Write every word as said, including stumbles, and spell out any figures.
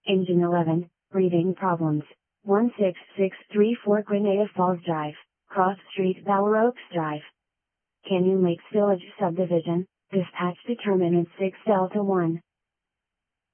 Engine eleven, breathing problems. one six six three four Grenada Falls Drive, Cross Street, Bower Oaks Drive. Canyon Lakes Village Subdivision, dispatch determinant six Delta one.